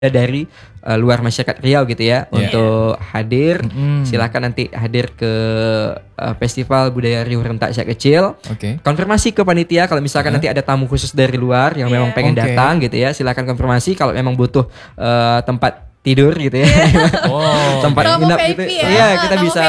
dari luar masyarakat Riau gitu ya untuk hadir. Silakan nanti hadir ke Festival Budaya Riau Rentak Sejak Kecil. Konfirmasi ke panitia kalau misalkan nanti ada tamu khusus dari luar yang memang pengen datang gitu ya. Silakan konfirmasi kalau memang butuh tempat tidur gitu ya. Tempat nginap gitu. Iya,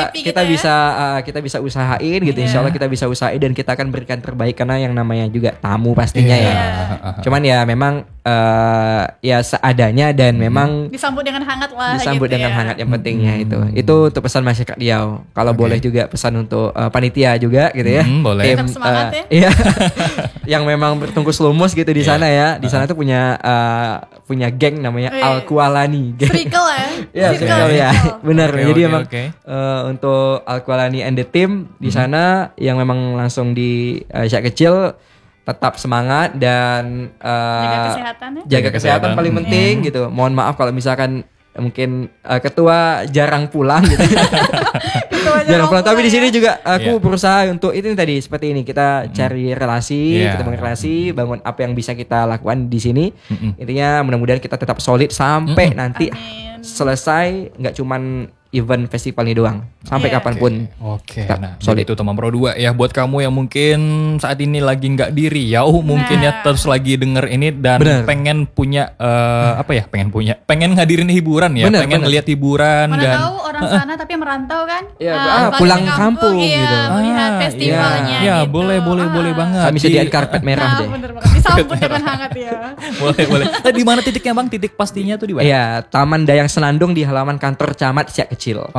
kita bisa usahain gitu. Insyaallah kita bisa usahain dan kita akan berikan terbaik karena yang namanya juga tamu pastinya ya. Cuman ya memang ya seadanya dan memang disambut dengan hangat lah. Disambut dengan hangat yang pentingnya itu. Itu untuk pesan masyarakat Riau. Kalau boleh juga pesan untuk panitia juga gitu ya. Boleh. Tetap semangat ya. Iya. Yang memang bertungkus lumus gitu di sana ya. Di sana tuh punya geng namanya Al-Kualani. Circle ya. Circle ya. Benar. Jadi memang untuk Al-Kualani and the team di sana yang memang langsung di sejak kecil tetap semangat dan jaga kesehatan paling penting gitu. Mohon maaf kalau misalkan mungkin ketua jarang pulang gitu. Jarang pulang. Tapi di sini juga aku berusaha untuk itu tadi seperti ini, kita cari relasi, kita bangun relasi, bangun apa yang bisa kita lakukan di sini. Intinya mudah-mudahan kita tetap solid sampai nanti selesai, nggak cuman event festival ini doang, sampai kapanpun. Nah, solid itu teman Pro 2 ya, buat kamu yang mungkin saat ini lagi nggak di Riau, mungkin ya terus lagi denger ini dan pengen punya pengen ngadirin hiburan ya, pengen ngeliat hiburan. Mana dan tahu orang sana tapi merantau kan? Pulang kampung gitu. Melihat festivalnya. Ya, gitu. boleh banget. Kami sediain karpet merah deh. Bener banget. Disambut dengan hangat ya. Boleh. Di mana titiknya Bang? Titik pastinya tuh di mana? Iya, Taman Dayang Senandung di halaman kantor camat Siak Kecil.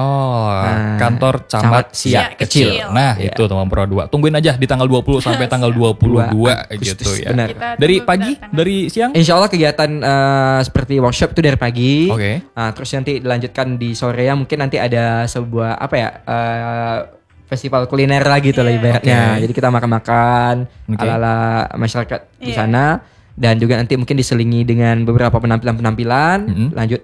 Kantor camat Siak Kecil. Nah, itu teman Pro 2. Tungguin aja di tanggal 20 sampai tanggal 22 gitu ya. Benar. Dari pagi, dari siang? Insya Allah kegiatan seperti workshop itu dari pagi. Nah, terus nanti dilanjutkan di sore ya. Mungkin nanti ada sebuah festival kuliner lagi tuh lah ibaratnya. Jadi kita makan-makan ala-ala masyarakat di sana. Dan juga nanti mungkin diselingi dengan beberapa penampilan-penampilan. Lanjut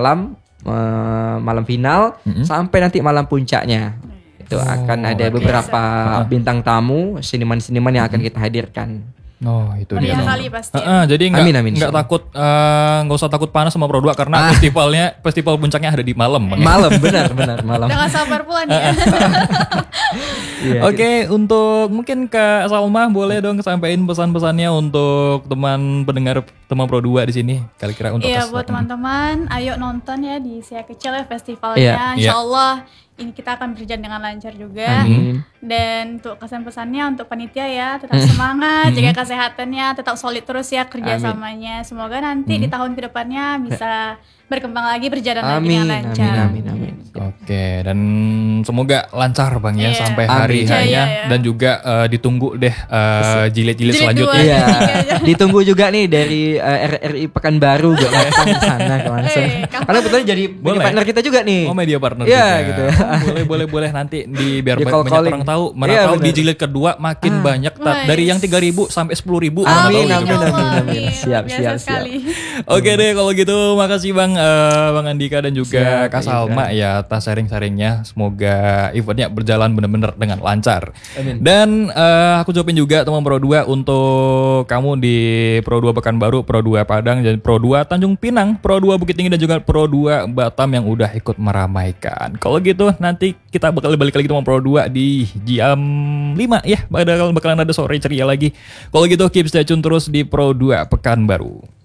malam final sampai nanti malam puncaknya. Itu akan ada beberapa bintang tamu, seniman-seniman yang akan kita hadirkan. Itu dia. Kali pasti. Jadi nggak takut, nggak usah takut panas sama Pro 2 karena festival puncaknya ada di malam. Malam, benar malam. Jangan sabar pula nih. Oke, untuk mungkin Kak Salma boleh dong sampaikan pesan-pesannya untuk teman pendengar teman Pro 2 di sini. Kira-kira untuk buat teman-teman, ayo nonton ya di Siak Kecil ya festivalnya. Insyaallah ini kita akan berjalan dengan lancar juga. Dan untuk kesan-pesannya untuk panitia ya, tetap semangat, jaga kesehatannya, tetap solid terus ya kerjasamanya. Semoga nanti di tahun kedepannya bisa berkembang lagi, berjalan lagi dengan lancar. Amin. Oke, dan semoga lancar Bang ya sampai hari hanya dan juga ditunggu deh jilid-jilid selanjutnya. Ditunggu juga nih dari RRI Pekanbaru gak datang ke sana langsung. Karena betul jadi partner kita juga nih. Media partner juga. Gitu. Boleh nanti biar banyak orang tahu. Mana tahu di jilid kedua makin banyak dari yang 3.000 sampai 10.000. Amin. Siap. Oke deh kalau gitu, makasih Bang Andika dan juga Kak Salma ya atas sharing-sharingnya. Semoga eventnya berjalan benar-benar dengan lancar. Amin. Dan aku jawabin juga teman Pro 2 untuk kamu di Pro 2 Pekanbaru, Pro 2 Padang, dan Pro 2 Tanjung Pinang, Pro 2 Bukit Tinggi dan juga Pro 2 Batam yang udah ikut meramaikan. Kalau gitu nanti kita bakal balik lagi teman Pro 2 di jam 5 ya. Bakalan ada sore ceria lagi. Kalau gitu keep stay tune terus di Pro 2 Pekanbaru.